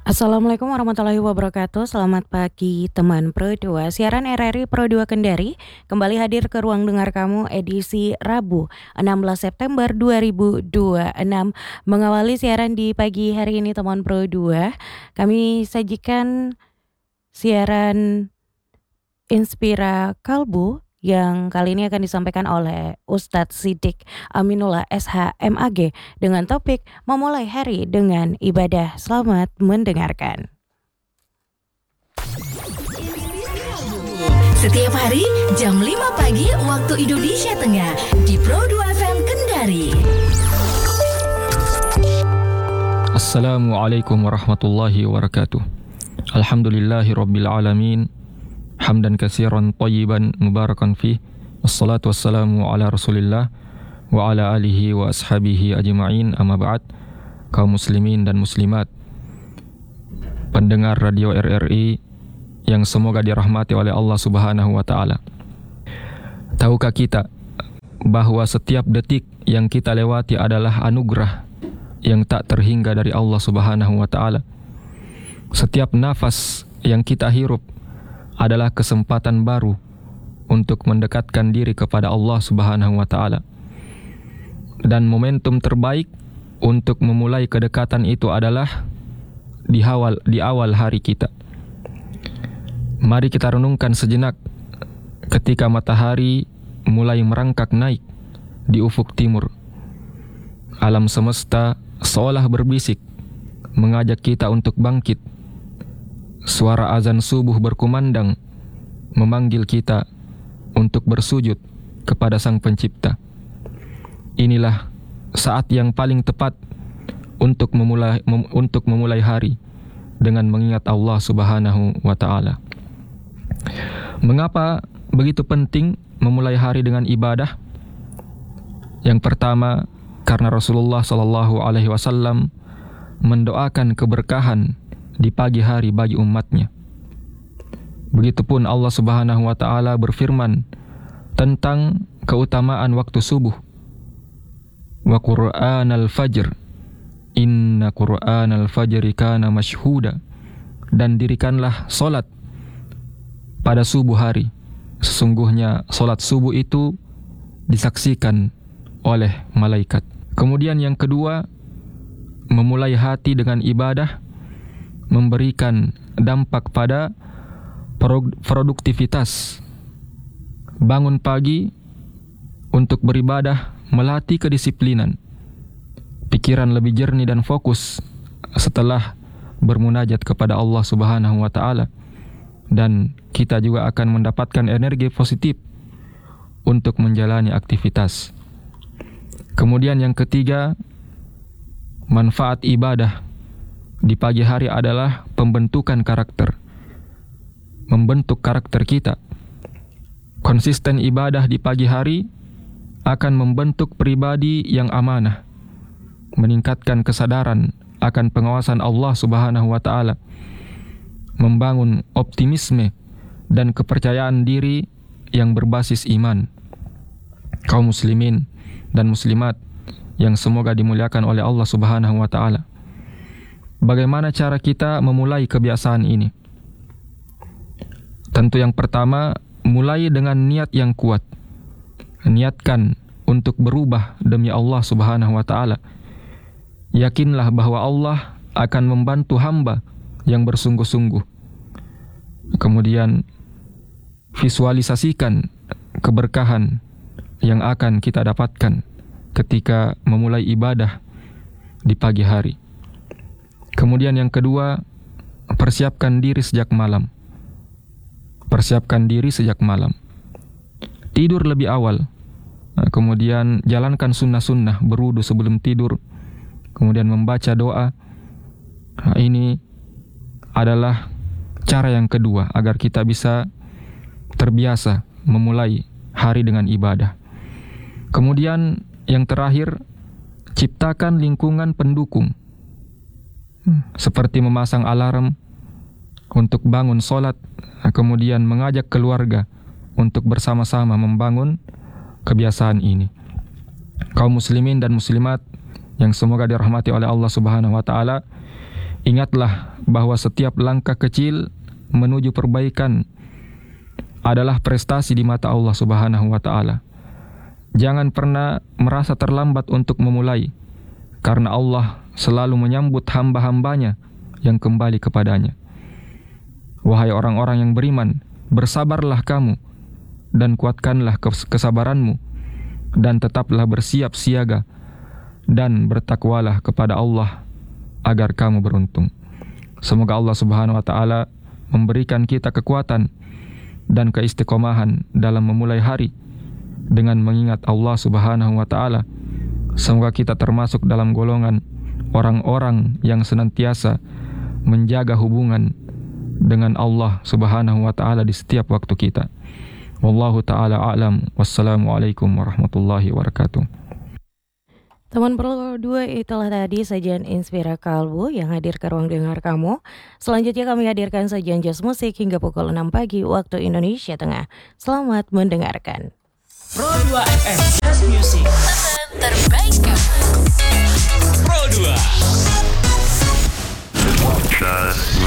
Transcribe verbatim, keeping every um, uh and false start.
Assalamualaikum warahmatullahi wabarakatuh. Selamat pagi teman Pro dua. Siaran R R I Pro dua Kendari kembali hadir ke ruang dengar kamu edisi Rabu enam belas September dua ribu dua puluh enam. Mengawali siaran di pagi hari ini teman Pro dua, kami sajikan siaran Inspira Kalbu yang kali ini akan disampaikan oleh Ustadz Siddiq Aminullah S H M A G dengan topik memulai hari dengan ibadah. Selamat mendengarkan. Setiap hari jam lima pagi waktu Indonesia Tengah di Pro dua F M Kendari. Assalamualaikum warahmatullahi wabarakatuh. Alhamdulillahi rabbil alamin. Hamdan katsiran thayyiban mubarakan fih. Wassalatu wassalamu ala Rasulillah wa ala alihi wa ashabihi ajma'in. Amma ba'd. Kaum muslimin dan muslimat, pendengar radio R R I yang semoga dirahmati oleh Allah Subhanahu wa taala. Tahukah kita bahwa setiap detik yang kita lewati adalah anugerah yang tak terhingga dari Allah Subhanahu wa taala. Setiap nafas yang kita hirup adalah kesempatan baru untuk mendekatkan diri kepada Allah Subhanahu wa taala. Dan momentum terbaik untuk memulai kedekatan itu adalah di awal di awal hari kita. Mari kita renungkan sejenak ketika matahari mulai merangkak naik di ufuk timur. Alam semesta seolah berbisik mengajak kita untuk bangkit. Suara azan subuh berkumandang memanggil kita untuk bersujud kepada Sang Pencipta. Inilah saat yang paling tepat untuk memulai mem, untuk memulai hari dengan mengingat Allah Subhanahu wa taala. Mengapa begitu penting memulai hari dengan ibadah? Yang pertama, karena Rasulullah sallallahu alaihi wasallam mendoakan keberkahan di pagi hari bagi umatnya. Begitupun Allah Subhanahu wa taala berfirman tentang keutamaan waktu subuh. Wa Qur'anal fajr, inna Qur'anal fajri kana mashhuda. Dan dirikanlah solat pada subuh hari. Sesungguhnya solat subuh itu disaksikan oleh malaikat. Kemudian yang kedua, memulai hati dengan ibadah memberikan dampak pada produktivitas. Bangun pagi untuk beribadah melatih kedisiplinan. Pikiran lebih jernih dan fokus setelah bermunajat kepada Allah Subhanahu wa taala, dan kita juga akan mendapatkan energi positif untuk menjalani aktivitas. Kemudian yang ketiga, manfaat ibadah di pagi hari adalah pembentukan karakter. Membentuk karakter kita. Konsisten ibadah di pagi hari akan membentuk pribadi yang amanah, meningkatkan kesadaran akan pengawasan Allah Subhanahu wa taala, membangun optimisme dan kepercayaan diri yang berbasis iman. Kaum muslimin dan muslimat yang semoga dimuliakan oleh Allah Subhanahu wa taala. Bagaimana cara kita memulai kebiasaan ini? Tentu yang pertama, mulai dengan niat yang kuat. Niatkan untuk berubah demi Allah Subhanahu wa taala. Yakinlah bahwa Allah akan membantu hamba yang bersungguh-sungguh. Kemudian visualisasikan keberkahan yang akan kita dapatkan ketika memulai ibadah di pagi hari. Kemudian yang kedua, persiapkan diri sejak malam. Persiapkan diri sejak malam. Tidur lebih awal. Nah, kemudian jalankan sunnah-sunnah, berwudu sebelum tidur. Kemudian membaca doa. Nah, ini adalah cara yang kedua agar kita bisa terbiasa memulai hari dengan ibadah. Kemudian yang terakhir, ciptakan lingkungan pendukung. Seperti memasang alarm untuk bangun sholat, kemudian mengajak keluarga untuk bersama-sama membangun kebiasaan ini. Kaum muslimin dan muslimat yang semoga dirahmati oleh Allah Subhanahu wa taala, Ingatlah bahwa setiap langkah kecil menuju perbaikan adalah prestasi di mata Allah Subhanahu wa taala. Jangan pernah merasa terlambat untuk memulai, karena Allah selalu menyambut hamba-hambanya yang kembali kepadanya. Wahai orang-orang yang beriman, bersabarlah kamu dan kuatkanlah kesabaranmu, dan tetaplah bersiap siaga dan bertakwalah kepada Allah agar kamu beruntung. Semoga Allah Subhanahu wa taala memberikan kita kekuatan dan keistiqomahan dalam memulai hari dengan mengingat Allah Subhanahu wa taala. Semoga kita termasuk dalam golongan orang-orang yang senantiasa menjaga hubungan dengan Allah Subhanahu wa taala di setiap waktu kita. Wallahu taala a'lam. Wassalamualaikum warahmatullahi wabarakatuh. Teman Pro dua, itulah tadi sajian Inspira Kalbu yang hadir ke ruang dengar kamu. Selanjutnya kami hadirkan sajian jazz musik hingga pukul enam pagi waktu Indonesia Tengah. Selamat mendengarkan. Pro dua F M Jazz Music. Terbaik kamu.